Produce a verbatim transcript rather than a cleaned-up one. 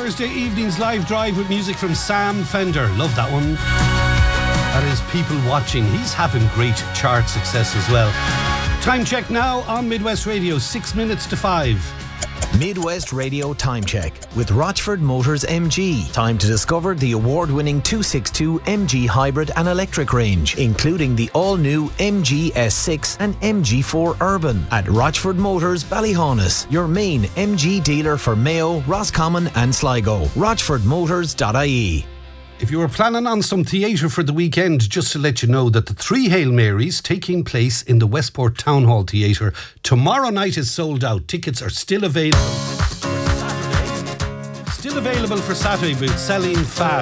Thursday evening's live drive with music from Sam Fender. Love that one. That is People Watching. He's having great chart success as well. Time check now on Midwest Radio, six minutes to five. Midwest Radio Time Check with Rochford Motors M G. Time to discover the award-winning two sixty-two M G hybrid and electric range, including the all-new M G S six and M G four Urban at Rochford Motors Ballyhaunis, your main M G dealer for Mayo, Roscommon and Sligo. rochford motors dot I E. If you were planning on some theatre for the weekend, just to let you know that the Three Hail Marys taking place in the Westport Town Hall Theatre tomorrow night is sold out. Tickets are still available. Still available for Saturday, but selling fast.